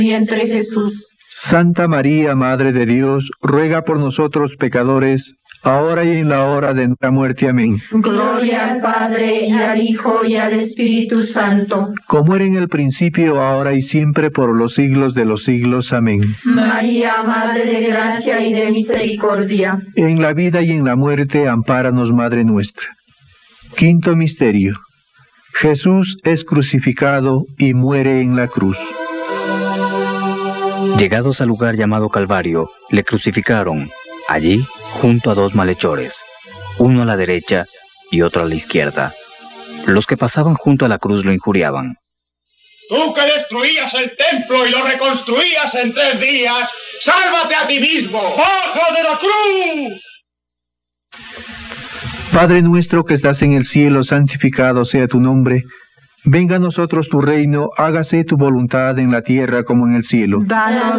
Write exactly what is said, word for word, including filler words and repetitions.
vientre Jesús. Santa María, Madre de Dios, ruega por nosotros pecadores, ahora y en la hora de nuestra muerte. Amén. Gloria al Padre, y al Hijo, y al Espíritu Santo. Como era en el principio, ahora y siempre, por los siglos de los siglos. Amén. María, Madre de gracia y de misericordia. En la vida y en la muerte, ampáranos, Madre nuestra. Quinto misterio. Jesús es crucificado y muere en la cruz. Llegados al lugar llamado Calvario, le crucificaron, allí, junto a dos malhechores, uno a la derecha y otro a la izquierda. Los que pasaban junto a la cruz lo injuriaban. Tú que destruías el templo y lo reconstruías en tres días, ¡sálvate a ti mismo! ¡Baja de la cruz! Padre nuestro que estás en el cielo, santificado sea tu nombre. Venga a nosotros tu reino, hágase tu voluntad en la tierra como en el cielo. Danos